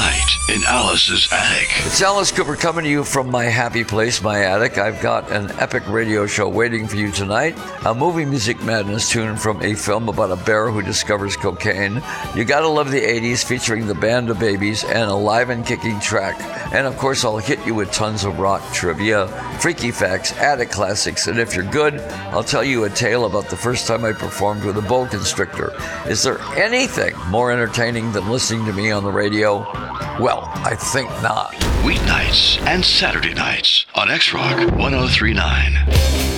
Tonight in Alice's Attic. It's Alice Cooper coming to you from my happy place, my attic. I've got an epic radio show waiting for you tonight. A movie music madness tune from a film about a bear who discovers cocaine. You gotta love the 80s, featuring the Band of Babies and a live and kicking track. And of course, I'll hit you with tons of rock trivia, freaky facts, attic classics, and if you're good, I'll tell you a tale about the first time I performed with a boa constrictor. Is there anything more entertaining than listening to me on the radio? Well, I think not. Weeknights and Saturday nights on X-Rock 1039.